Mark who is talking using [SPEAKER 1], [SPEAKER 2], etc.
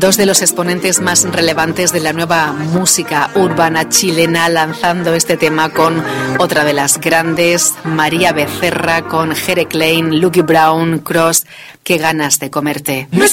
[SPEAKER 1] dos de los exponentes más relevantes de la nueva música urbana chilena, lanzando este tema con otra de las grandes, María Becerra, con Jere Klein, Lucky Brown, Cross. Qué ganas de comerte.